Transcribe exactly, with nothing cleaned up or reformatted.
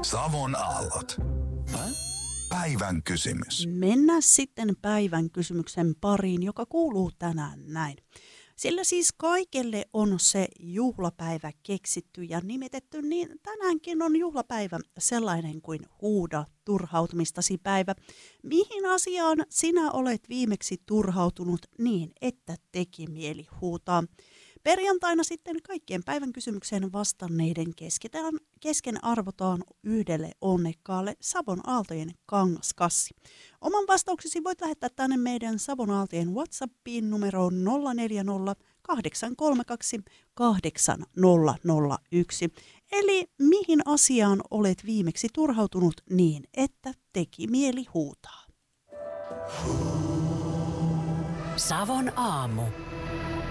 Savon aallot. Päivän kysymys. Mennään sitten päivän kysymyksen pariin, joka kuuluu tänään näin. Sillä siis kaikelle on se juhlapäivä keksitty ja nimitetty, niin tänäänkin on juhlapäivä sellainen kuin huuda turhautumistasi päivä. Mihin asiaan sinä olet viimeksi turhautunut niin, että teki mieli huutaa? Perjantaina sitten kaikkien päivän kysymykseen vastanneiden kesketään, kesken arvotaan yhdelle onnekkaalle Savon Aaltojen kangaskassi. Oman vastauksesi voit lähettää tänne meidän Savon Aaltojen WhatsAppiin numeroon nolla neljä nolla kahdeksan kolme kaksi kahdeksan nolla nolla yksi. Eli mihin asiaan olet viimeksi turhautunut niin, että teki mieli huutaa? Savon aamu.